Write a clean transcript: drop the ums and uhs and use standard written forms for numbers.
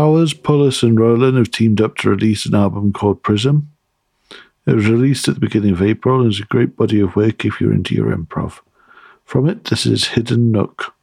Powers, Pullis, and Rowland have teamed up to release an album called Prism. It was released at the beginning of April and is a great body of work if you're into your improv. From it, this is Hidden Nook.